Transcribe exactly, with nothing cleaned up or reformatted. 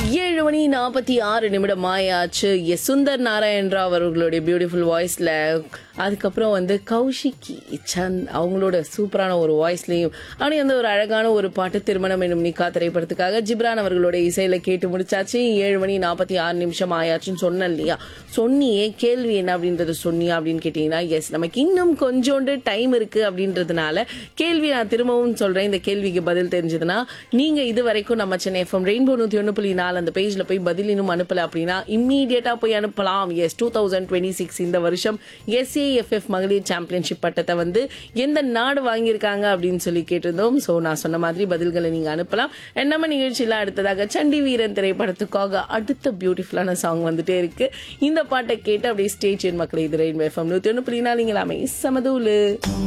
ஏழு மணி நாற்பத்தி ஆறு நிமிடம் ஆயாச்சு. எஸ் சுந்தர் நாராயண் ராவ் அவர்களுடைய பியூட்டிஃபுல் வாய்ஸ்ல, அதுக்கப்புறம் வந்து கௌஷிகி சந்த் அவங்களோட சூப்பரான ஒரு வாய்ஸ்லயும் அப்படி வந்து ஒரு அழகான ஒரு பாட்டு திருமணம் என்னும் நிக்கா திரைப்படத்துக்காக ஜிப்ரான் அவர்களோட இசையில கேட்டு முடிச்சாச்சு. ஏழு மணி நாற்பத்தி ஆறு நிமிஷம் ஆயாச்சுன்னு சொன்னேன் இல்லையா? சொன்னியே கேள்வி என்ன அப்படின்றத சொன்னியா அப்படின்னு கேட்டீங்கன்னா, எஸ் நமக்கு இன்னும் கொஞ்சோண்டு டைம் இருக்கு அப்படின்றதுனால கேள்வி நான் திரும்பவும் சொல்றேன். இந்த கேள்விக்கு பதில் தெரிஞ்சதுன்னா நீங்க இது வரைக்கும் நம்ம சென்னை எஃப்எம் ரெயின்போ நூத்தி ஒன்று புள்ளி நாலு அந்த பேஜ்ல போய் பதில் இன்னும் அனுப்பல அப்படின்னா இம்மீடியட்டா போய் அனுப்பலாம். S two thousand twenty six இந்த வருஷம் எஸ்ஏஎஃப்எஃப் மகளிர் சாம்பியன்ஷிப் பட்டத்தை வந்து எந்த நாடு வாங்கியிருக்காங்க அப்படின்னு சொல்லி கேட்டிருந்தோம். ஸோ நான் சொன்ன மாதிரி பதில்களை நீங்க அனுப்பலாம். நம்ம நிகழ்ச்சியில அடுத்ததாக சண்டி வீரன் திரைப்படத்துக்காக அடுத்த பியூட்டிஃபுல்லான சாங் வந்துட்டே இருக்கு. இந்த பாட்டை கேட்டு அப்படியே ஸ்டேஜ் மக்களை இது ரெயின்போ எஃப்எம் நூத்தி ஒன்று புள்ளி நாலு இங்கலாமே சமதூலு.